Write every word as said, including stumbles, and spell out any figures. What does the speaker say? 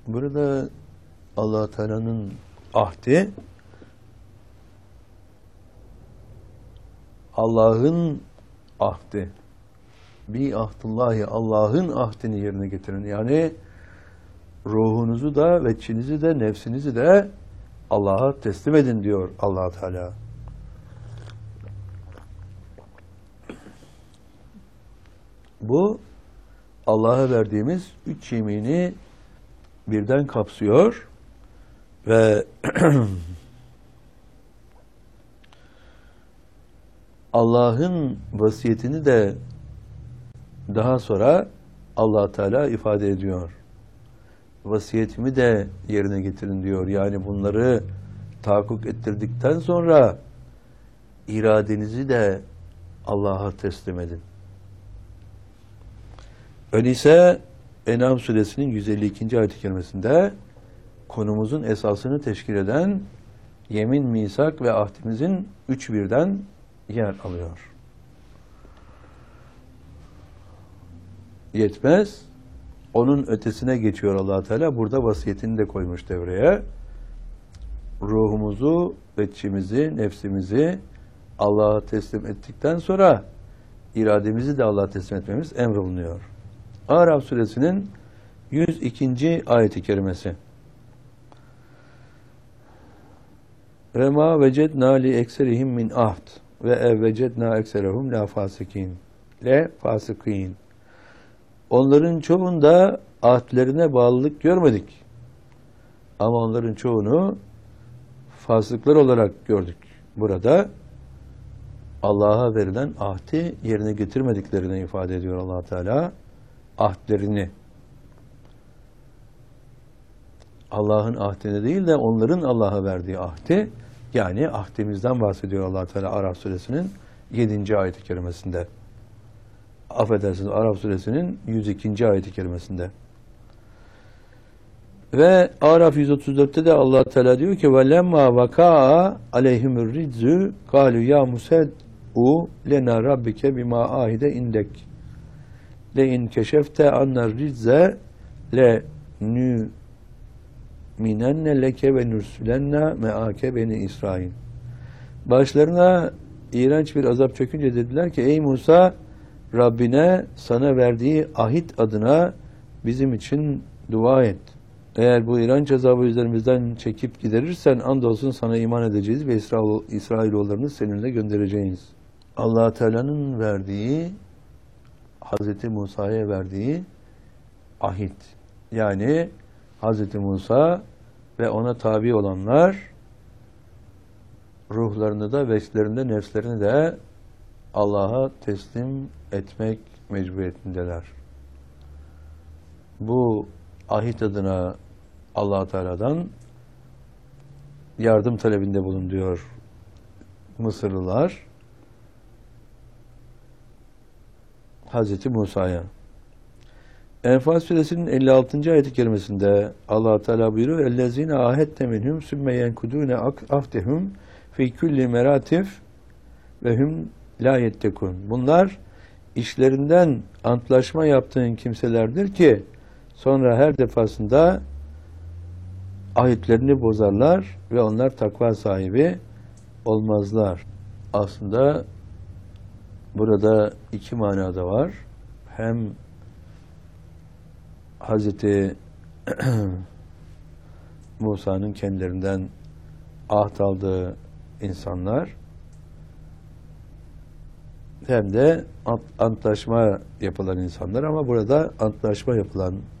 Burada Allah Teala'nın ahdi, Allah'ın ahdi. Bi ahdullahi, Allah'ın ahdini yerine getirin. Yani ruhunuzu da, veçinizi de, nefsinizi de Allah'a teslim edin diyor Allah Teala. Bu Allah'a verdiğimiz üç yemini birden kapsıyor ve Allah'ın vasiyetini de daha sonra Allah Teala ifade ediyor. Vasiyetimi de yerine getirin diyor. Yani bunları tahakkuk ettirdikten sonra iradenizi de Allah'a teslim edin. Öyleyse En'am suresinin yüz elli ikinci ayet-i kerimesinde konumuzun esasını teşkil eden yemin, misak ve ahdimizin üç birden yer alıyor. Yetmez. Onun ötesine geçiyor Allah Teala. Burada vasiyetini de koymuş devreye. Ruhumuzu, veçimizi, nefsimizi Allah'a teslim ettikten sonra irademizi de Allah'a teslim etmemiz emrolunuyor. Araf suresinin yüz ikinci ayet-i kerimesi. Ve ma vecedna li ekserihim min ahd ve ev vecedna ekserehum la fasikin. Le fasikin. Onların çoğunda ahdlerine bağlılık görmedik. Ama onların çoğunu fasıklar olarak gördük. Burada Allah'a verilen ahdi yerine getirmediklerini ifade ediyor Allah Teala. Ahdlerini. Allah'ın ahdine değil de onların Allah'a verdiği ahdi, yani ahdimizden bahsediyor Allah Teala Araf suresinin yedinci ayet-i kerimesinde. Affedersiniz, Araf suresinin yüz ikinci ayet-i kerimesinde. Ve Araf yüz otuz dörtte de Allah Teala diyor ki ve lemma vaka aleyhimur rizzu kalu ya mused'u lena rabbike bima ahide indek le in keşefte annar rizze le nü minenne leke ve nursulenne meake beni İsrail. Başlarına iğrenç bir azap çökünce dediler ki ey Musa, Rabbine sana verdiği ahit adına bizim için dua et. Eğer bu iğrenç azabı üzerimizden çekip giderirsen andolsun sana iman edeceğiz ve İsrailoğullarını seninle göndereceğiz. Allah Teala'nın verdiği, Hazreti Musa'ya verdiği ahit. Yani Hazreti Musa ve ona tabi olanlar ruhlarını da, veçlerini de, nefslerini de Allah'a teslim etmek mecburiyetindeler. Bu ahit adına Allah Teala'dan yardım talebinde bulun diyor Mısırlılar Hazreti Musa'ya. Enfal suresinin elli altıncı ayet-i kerimesinde Allah Teala buyuruyor: "Ellezine ahette minhum sümme yenkudune ahdehum fi kulli meratif ve hum la yettekun." Bunlar işlerinden antlaşma yaptığın kimselerdir ki sonra her defasında ahitlerini bozarlar ve onlar takva sahibi olmazlar. Aslında burada iki manada var. Hem Hazreti Musa'nın kendilerinden ahd aldığı insanlar hem de antlaşma yapılan insanlar, ama burada antlaşma yapılan